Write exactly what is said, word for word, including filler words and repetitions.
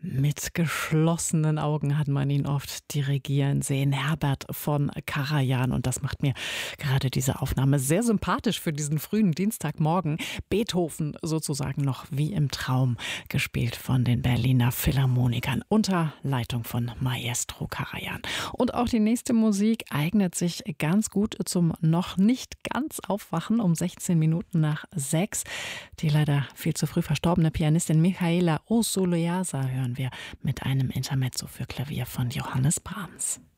Mit geschlossenen Augen hat man ihn oft dirigieren sehen, Herbert von Karajan. Und das macht mir gerade diese Aufnahme sehr sympathisch für diesen frühen Dienstagmorgen. Beethoven sozusagen noch wie im Traum, gespielt von den Berliner Philharmonikern unter Leitung von Maestro Karajan. Und auch die nächste Musik eignet sich ganz gut zum noch nicht ganz Aufwachen um sechzehn Minuten nach sechs. Die leider viel zu früh verstorbene Pianistin Michaela Osoloyasa hören wir mit einem Intermezzo für Klavier von Johannes Brahms.